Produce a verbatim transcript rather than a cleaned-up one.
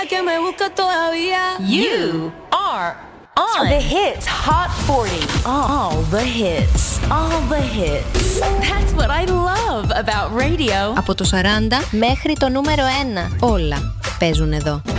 You are on The Hits Hot forty. all the hits. All the hits. That's what I love about radio. Από το σαράντα Μέχρι το νούμερο ένα. όλα παίζουν εδώ.